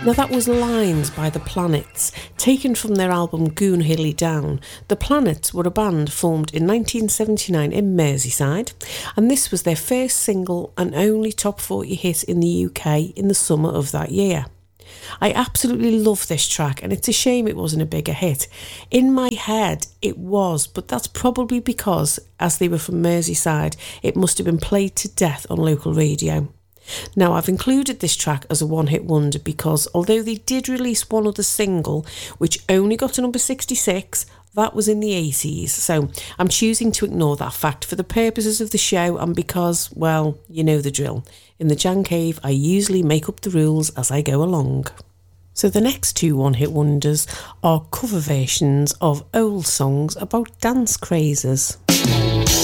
Now that was Lines by The Planets, taken from their album Goon Hilly Down. The Planets were a band formed in 1979 in Merseyside, and this was their first single and only top 40 hit in the UK in the summer of that year. I absolutely love this track, and it's a shame it wasn't a bigger hit. In my head it was, but that's probably because, as they were from Merseyside, it must have been played to death on local radio. Now, I've included this track as a one-hit wonder because although they did release one other single, which only got to number 66, that was in the 80s, so I'm choosing to ignore that fact for the purposes of the show and because, well, you know the drill. In the Jan Cave, I usually make up the rules as I go along. So the next two one-hit wonders are cover versions of old songs about dance crazes.